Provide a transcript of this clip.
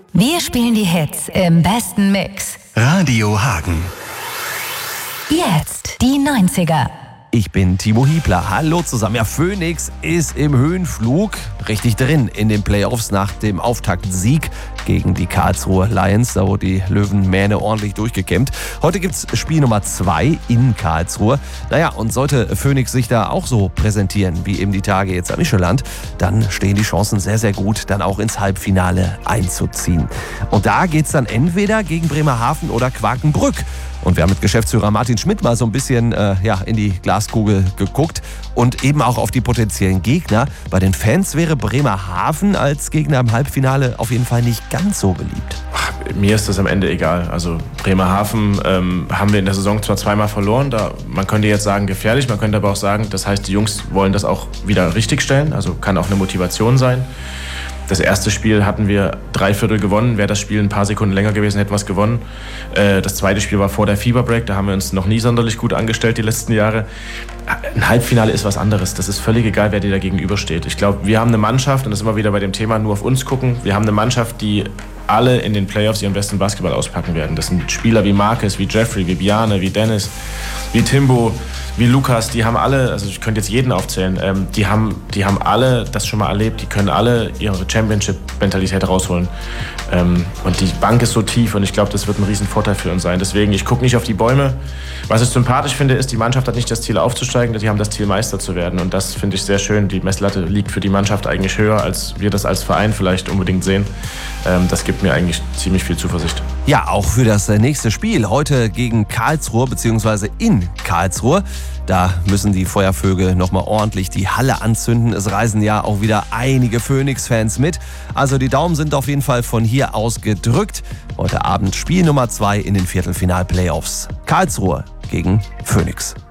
Wir spielen die Hits im besten Mix. Radio Hagen. Jetzt die 90er. Ich bin Timo Hiebler. Hallo zusammen. Ja, Phoenix ist im Höhenflug richtig drin in den Playoffs nach dem Auftaktsieg gegen die Karlsruher Lions. Da wurde die Löwenmähne ordentlich durchgekämmt. Heute gibt's Spiel Nummer 2 in Karlsruhe. Naja, und sollte Phoenix sich da auch so präsentieren wie eben die Tage jetzt am Michelland, dann stehen die Chancen sehr, sehr gut, dann auch ins Halbfinale einzuziehen. Und da geht's dann entweder gegen Bremerhaven oder Quakenbrück. Und wir haben mit Geschäftsführer Martin Schmidt mal so ein bisschen in die Glaskugel geguckt und eben auch auf die potenziellen Gegner. Bei den Fans wäre Bremerhaven als Gegner im Halbfinale auf jeden Fall nicht ganz so beliebt. Mir ist das am Ende egal. Also Bremerhaven haben wir in der Saison zwar zweimal verloren. Man könnte jetzt sagen gefährlich, man könnte aber auch sagen, das heißt, die Jungs wollen das auch wieder richtigstellen. Also kann auch eine Motivation sein. Das erste Spiel hatten wir 3/4 gewonnen. Wäre das Spiel ein paar Sekunden länger gewesen, hätten wir es gewonnen. Das zweite Spiel war vor der Fieberbreak. Da haben wir uns noch nie sonderlich gut angestellt die letzten Jahre. Ein Halbfinale ist was anderes. Das ist völlig egal, wer dir da gegenübersteht. Ich glaube, wir haben eine Mannschaft, und das ist immer wieder bei dem Thema, nur auf uns gucken. Wir haben eine Mannschaft, die alle in den Playoffs ihren besten Basketball auspacken werden. Das sind Spieler wie Marcus, wie Jeffrey, wie Bjarne, wie Dennis, wie Timbo, wie Lukas. Die haben alle, also ich könnte jetzt jeden aufzählen, die haben alle das schon mal erlebt. Die können alle ihre Championship-Mentalität rausholen. Und die Bank ist so tief und ich glaube, das wird ein riesen Vorteil für uns sein. Deswegen, ich gucke nicht auf die Bäume. Was ich sympathisch finde, ist, die Mannschaft hat nicht das Ziel aufzusteigen, die haben das Ziel Meister zu werden. Und das finde ich sehr schön. Die Messlatte liegt für die Mannschaft eigentlich höher, als wir das als Verein vielleicht unbedingt sehen. Das gibt mir eigentlich ziemlich viel Zuversicht. Ja, auch für das nächste Spiel heute gegen Karlsruhe bzw. in Karlsruhe. Da müssen die Feuervögel nochmal ordentlich die Halle anzünden. Es reisen ja auch wieder einige Phoenix-Fans mit. Also die Daumen sind auf jeden Fall von hier aus gedrückt. Heute Abend Spiel Nummer 2 in den Viertelfinal-Playoffs. Karlsruhe gegen Phoenix.